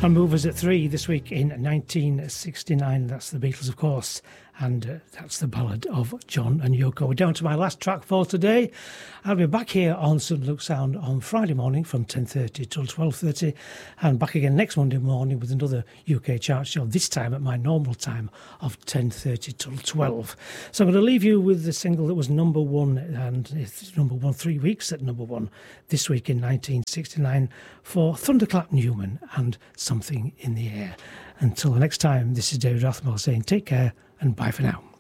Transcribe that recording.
On Movers at 3 this week in 1969, that's the Beatles, of course, and that's the ballad of John and Yoko. We're down to my last track for today. I'll be back here on St Luke's Sound on Friday morning from 10:30 till 12:30, and back again next Monday morning with another UK chart show, this time at my normal time of 10:30 till 12. So I'm going to leave you with the single that was number one, and it's number one 3 weeks at number one this week in 1969 for Thunderclap Newman and Something in the Air. Until the next time, this is David Rathmore saying take care and bye for now.